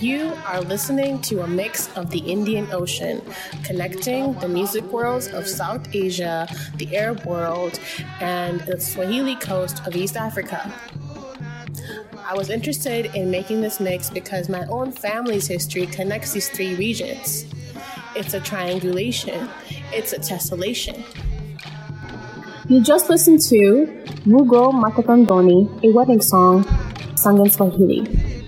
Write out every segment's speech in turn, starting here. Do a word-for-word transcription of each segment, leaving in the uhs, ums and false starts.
You are listening to a mix of the Indian Ocean, connecting the music worlds of South Asia, the Arab world, and the Swahili coast of East Africa. I was interested in making this mix because my own family's history connects these three regions. It's a triangulation. It's a tessellation. You just listened to Mugo Matakandoni, a wedding song sung in Swahili.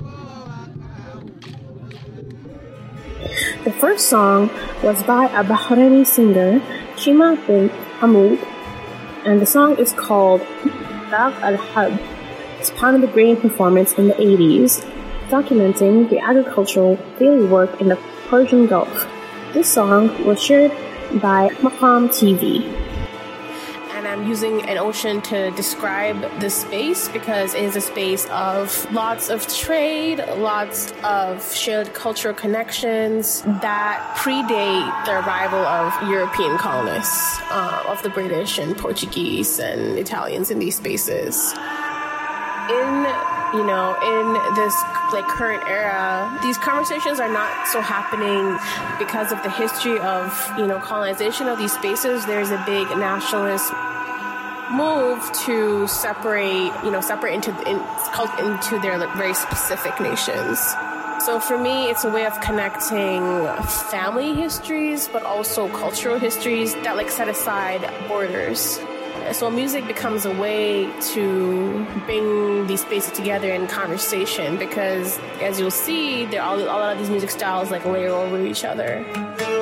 The first song was by a Bahraini singer, Shima bin Hamoud, and the song is called Rag al-Harb. It's part of the Grading performance in the eighties, documenting the agricultural daily work in the Persian Gulf. This song was shared by Maqam T V. And I'm using an ocean to describe the space because it is a space of lots of trade, lots of shared cultural connections that predate the arrival of European colonists, uh, of the British and Portuguese and Italians in these spaces. In, you know, in this like current era, these conversations are not so happening because of the history of, you know, colonization of these spaces. There's a big nationalist move to separate, you know, separate into in, into their like, very specific nations. So for me, it's a way of connecting family histories, but also cultural histories that like set aside borders. So music becomes a way to bring these spaces together in conversation because, as you'll see, there are a lot of these music styles like layer over each other.